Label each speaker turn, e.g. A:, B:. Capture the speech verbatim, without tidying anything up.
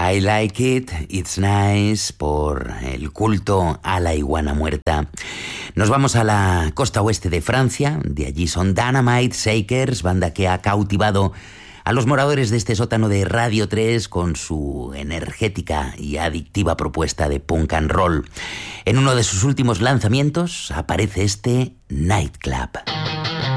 A: I Like It, It's Nice, por el culto a la iguana muerta. Nos vamos a la costa oeste de Francia. De allí son Dynamite Shakers, banda que ha cautivado a los moradores de este sótano de Radio tres con su energética y adictiva propuesta de punk and roll. En uno de sus últimos lanzamientos aparece este Nightclub.